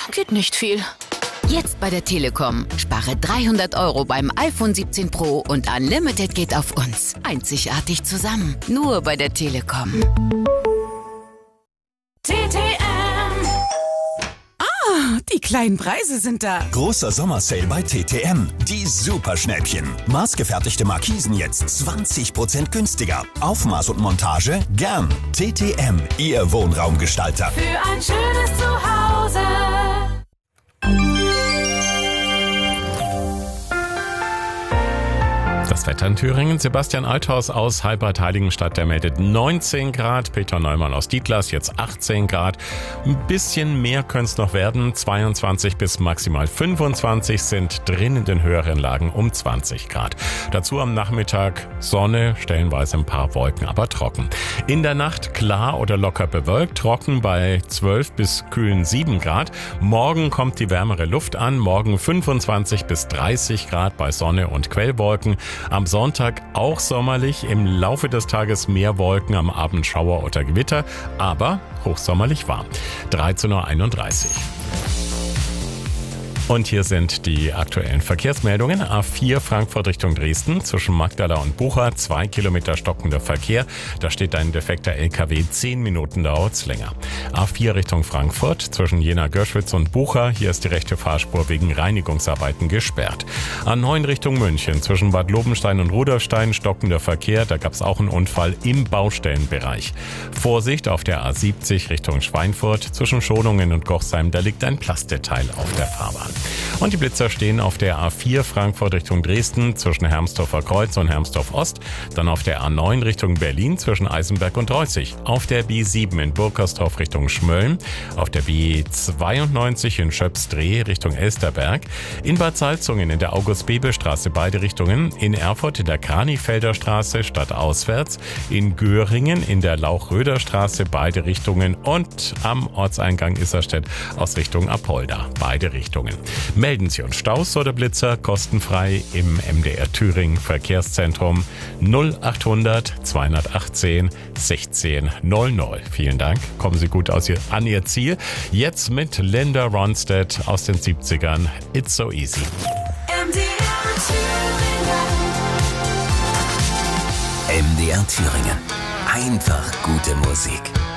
geht nicht viel. Jetzt bei der Telekom. Spare 300 € beim iPhone 17 Pro und Unlimited geht auf uns. Einzigartig zusammen. Nur bei der Telekom. TTM. Die kleinen Preise sind da. Großer Sommersale bei TTM. Die Superschnäppchen. Maßgefertigte Markisen jetzt 20% günstiger. Aufmaß und Montage gern. TTM, Ihr Wohnraumgestalter. Für ein schönes Zuhause. Das Wetter in Thüringen. Sebastian Althaus aus Halbert-Heiligenstadt, der meldet 19 Grad. Peter Neumann aus Dietlas jetzt 18 Grad. Ein bisschen mehr können es noch werden. 22 bis maximal 25 sind drin in den höheren Lagen um 20 Grad. Dazu am Nachmittag Sonne, stellenweise ein paar Wolken, aber trocken. In der Nacht klar oder locker bewölkt, trocken bei 12 bis kühlen 7 Grad. Morgen kommt die wärmere Luft an. Morgen 25 bis 30 Grad bei Sonne und Quellwolken. Am Sonntag auch sommerlich, im Laufe des Tages mehr Wolken, am Abend Schauer oder Gewitter, aber hochsommerlich warm. 13:31 Uhr. Und hier sind die aktuellen Verkehrsmeldungen. A4 Frankfurt Richtung Dresden, zwischen Magdala und Bucha, 2 Kilometer stockender Verkehr. Da steht ein defekter LKW, 10 Minuten dauert's länger. A4 Richtung Frankfurt, zwischen Jena-Görschwitz und Bucha, hier ist die rechte Fahrspur wegen Reinigungsarbeiten gesperrt. A9 Richtung München, zwischen Bad Lobenstein und Rudolfstein, stockender Verkehr. Da gab's auch einen Unfall im Baustellenbereich. Vorsicht auf der A70 Richtung Schweinfurt, zwischen Schonungen und Gochsheim, da liegt ein Plastdetail auf der Fahrbahn. Und die Blitzer stehen auf der A4 Frankfurt Richtung Dresden zwischen Hermsdorfer Kreuz und Hermsdorf Ost, dann auf der A9 Richtung Berlin zwischen Eisenberg und Reußig, auf der B7 in Burkersdorf Richtung Schmölln, auf der B92 in Schöpsdreh Richtung Elsterberg, in Bad Salzungen in der August-Bebel-Straße beide Richtungen, in Erfurt in der Kranifelder Straße stadtauswärts, in Göringen in der Lauch-Röder-Straße beide Richtungen und am Ortseingang Isserstedt aus Richtung Apolda beide Richtungen. Melden Sie uns Staus oder Blitzer kostenfrei im MDR Thüringen Verkehrszentrum 0800 218 16 00. Vielen Dank. Kommen Sie gut an Ihr Ziel. Jetzt mit Linda Ronstadt aus den 70ern. It's so easy. MDR Thüringen. Einfach gute Musik.